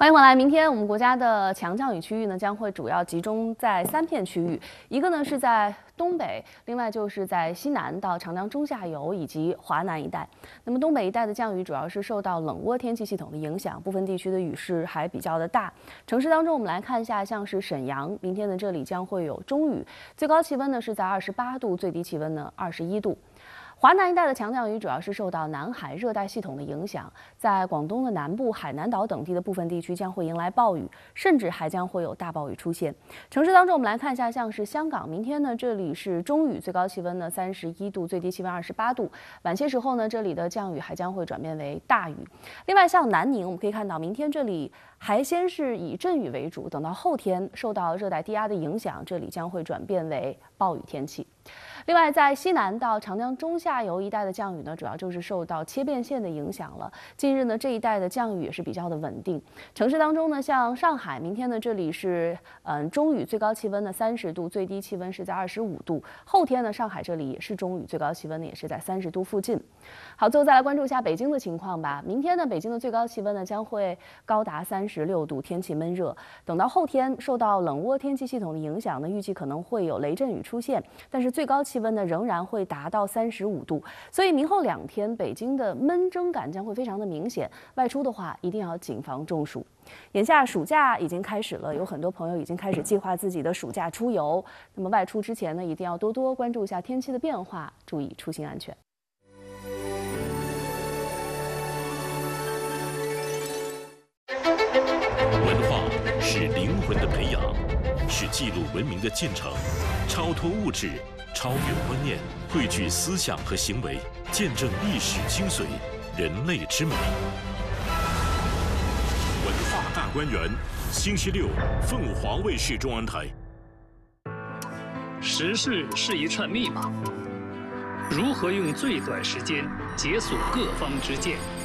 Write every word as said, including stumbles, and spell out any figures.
欢迎回来。明天我们国家的强降雨区域呢，将会主要集中在三片区域，一个呢是在东北，另外就是在西南到长江中下游以及华南一带。那么东北一带的降雨主要是受到冷涡天气系统的影响，部分地区的雨势还比较的大。城市当中，我们来看一下，像是沈阳，明天的这里将会有中雨，最高气温呢是在二十八度，最低气温呢二十一度。 华南一带的强降雨主要是受到南海热带系统的影响，在广东的南部、海南岛等地的部分地区将会迎来暴雨，甚至还将会有大暴雨出现。城市当中，我们来看一下，像是香港，明天呢这里是中雨，最高气温呢三十一度，最低气温二十八度。晚些时候呢，这里的降雨还将会转变为大雨。另外，像南宁，我们可以看到，明天这里还先是以阵雨为主，等到后天受到热带低压的影响，这里将会转变为暴雨天气。 另外，在西南到长江中下游一带的降雨呢，主要就是受到切变线的影响了。近日呢，这一带的降雨也是比较的稳定。城市当中呢，像上海，明天呢这里是嗯中雨，最高气温呢三十度，最低气温是在二十五度。后天呢，上海这里也是中雨，最高气温呢也是在三十度附近。好，最后再来关注一下北京的情况吧。明天呢，北京的最高气温呢将会高达三十六度，天气闷热。等到后天，受到冷涡天气系统的影响呢，预计可能会有雷阵雨出现，但是最高气 气温呢仍然会达到三十五度，所以明后两天北京的闷蒸感将会非常的明显。外出的话，一定要谨防中暑。眼下暑假已经开始了，有很多朋友已经开始计划自己的暑假出游。那么外出之前呢，一定要多多关注一下天气的变化，注意出行安全。 文化是灵魂的培养，是记录文明的进程，超脱物质。 超越观念，汇聚思想和行为，见证历史精髓，人类之美。文化大观园，星期六，凤凰卫视中文台。 时事是一串密码，如何用最短时间解锁各方之见？